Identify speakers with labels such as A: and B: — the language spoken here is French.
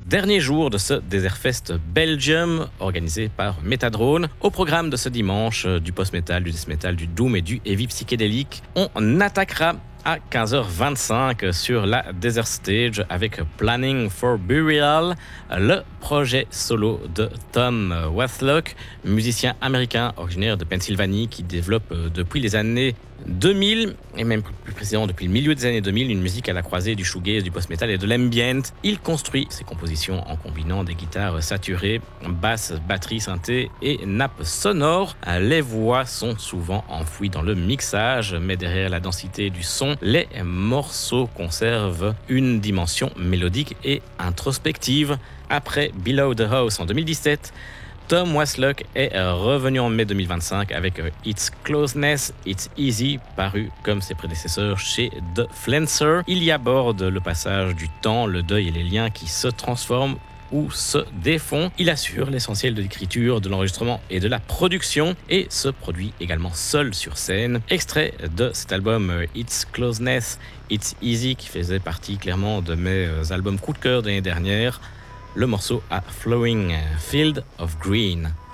A: Dernier jour de ce Desertfest Belgium, organisé par Metadrone. Au programme de ce dimanche, du post-metal, du death metal, du doom et du heavy psychédélique. On attaquera à 15h25 sur la Desert Stage avec Planning for Burial, le projet solo de Tom Wathlock, musicien américain originaire de Pennsylvanie qui développe depuis les années 2000 et même plus précisément depuis le milieu des années 2000 une musique à la croisée du shoegaze, du post-metal et de l'ambient. Il construit ses compositions en combinant des guitares saturées, basses, batterie, synthé et nappes sonores. Les voix sont souvent enfouies dans le mixage, mais derrière la densité du son, les morceaux conservent une dimension mélodique et introspective. Après Below the House en 2017, Tom Wathlock est revenu en mai 2025 avec It's Closeness, It's Easy, paru comme ses prédécesseurs chez The Flancer. Il y aborde le passage du temps, le deuil et les liens qui se transforment ou se défont. Il assure l'essentiel de l'écriture, de l'enregistrement et de la production et se produit également seul sur scène. Extrait de cet album It's Closeness, It's Easy qui faisait partie clairement de mes albums coup de cœur de l'année dernière. Le morceau A Flowing Field of Green.